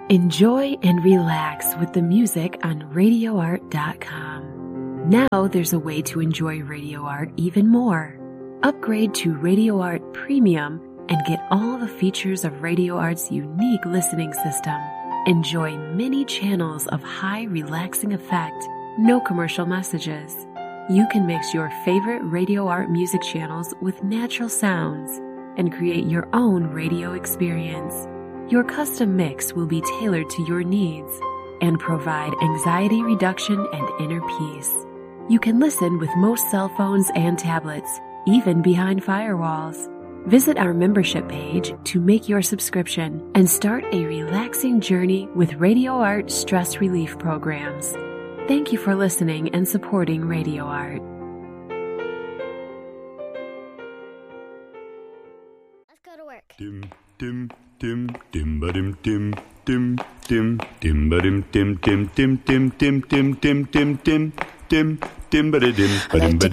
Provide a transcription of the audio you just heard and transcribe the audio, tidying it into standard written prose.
Enjoy and relax with the music on RadioArt.com. Now there's a way to enjoy Radio Art even more. Upgrade to Radio Art Premium and get all the features of Radio Art's unique listening system. Enjoy many channels of high relaxing effect, no commercial messages. You can mix your favorite Radio Art music channels with natural sounds and create your own radio experience. Your custom mix will be tailored to your needs and provide anxiety reduction and inner peace. You can listen with most cell phones and tablets, even behind firewalls. Visit our membership page to make your subscription and start a relaxing journey with Radio Art stress relief programs. Thank you for listening and supporting Radio Art. Let's go to work. Dim dim dim dim ba dim dim dim dim dim ba dim dim dim dim dim dim dim dim dim dim dim ba dim ba dim ba